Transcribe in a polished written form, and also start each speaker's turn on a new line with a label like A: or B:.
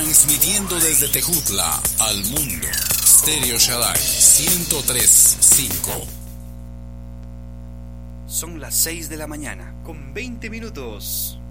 A: Transmitiendo desde Tejutla al mundo. Stereo Shaddai 103.5.
B: Son las 6 de la mañana, con 20 minutos.